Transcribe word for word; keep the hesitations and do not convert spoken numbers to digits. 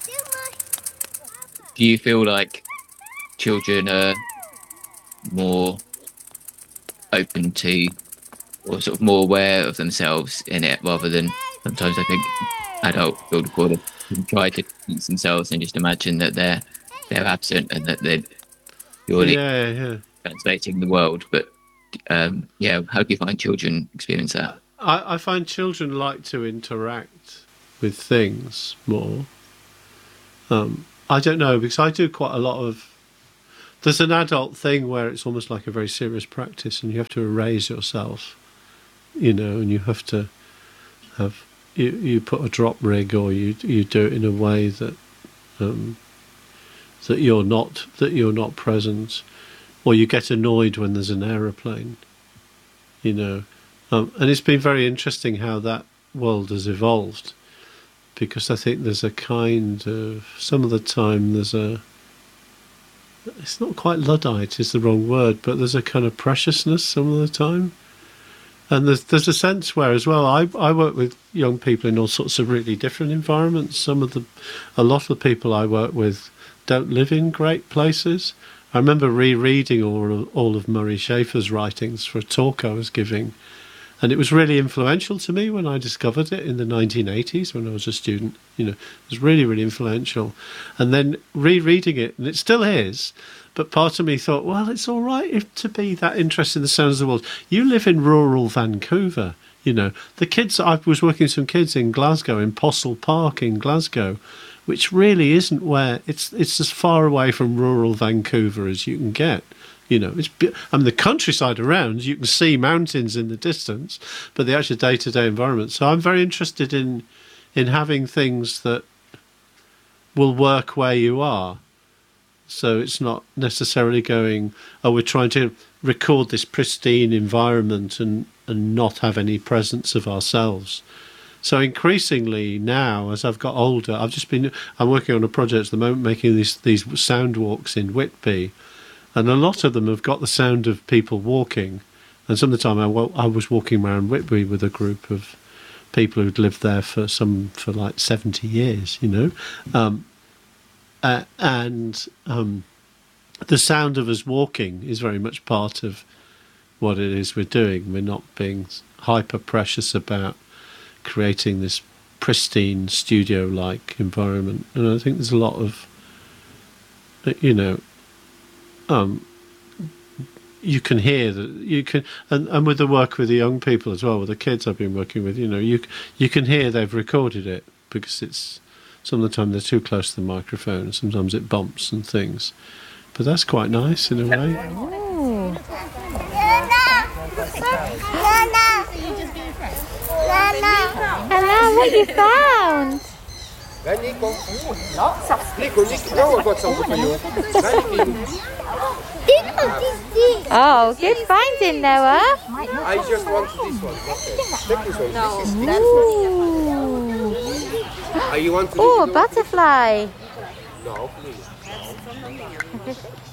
Do you feel like children are more open to, or sort of more aware of themselves in it, rather than sometimes I think adult field recorder can try to distance themselves and just imagine that they're they're absent and that they're purely Yeah, yeah. translating the world. But um, yeah, how do you find children experience that? I, I find children like to interact with things more. Um, I don't know, because I do quite a lot of. There's an adult thing where it's almost like a very serious practice, and you have to erase yourself, you know, and you have to have you you put a drop rig, or you you do it in a way that um, that you're not that you're not present, or you get annoyed when there's an aeroplane, you know, um, and it's been very interesting how that world has evolved, because I think there's a kind of some of the time there's a it's not quite Luddite is the wrong word, but there's a kind of preciousness some of the time. And there's there's a sense where as well, I I work with young people in all sorts of really different environments. Some of the, a lot of the people I work with don't live in great places. I remember rereading all of, all of Murray Schafer's writings for a talk I was giving, and it was really influential to me when I discovered it in the nineteen eighties when I was a student. You know, it was really, really influential. And then rereading it, and it still is, but part of me thought, well, it's all right if, to be that interested in the sounds of the world. You live in rural Vancouver, you know. The kids, I was working with some kids in Glasgow, in Postle Park in Glasgow, which really isn't where, it's it's as far away from rural Vancouver as you can get. You know, it's, I mean, the countryside around, you can see mountains in the distance, but the actual day-to-day environment. So I'm very interested in in having things that will work where you are. So it's not necessarily going, oh, we're trying to record this pristine environment and, and not have any presence of ourselves. So increasingly now, as I've got older, I've just been, I'm working on a project at the moment, making these, these sound walks in Whitby. And a lot of them have got the sound of people walking. And some of the time I, I was walking around Whitby with a group of people who'd lived there for some, for like seventy years, you know. Um, uh, and um, the sound of us walking is very much part of what it is we're doing. We're not being hyper precious about creating this pristine studio-like environment. And I think there's a lot of, you know, Um, you can hear that you can, and, and with the work with the young people as well, with the kids I've been working with, you know, you you can hear they've recorded it, because it's some of the time they're too close to the microphone. Sometimes it bumps and things, but that's quite nice in a way. Ooh. Hello, what you found? Right, Nico? Nico, Nico, now I've got something for you. Right, Nico? Oh, good finding, Noah. I just want this one. Okay. Take this one. No, This is that's Ooh. Ah, you want to Oh, a do it? butterfly. No, please.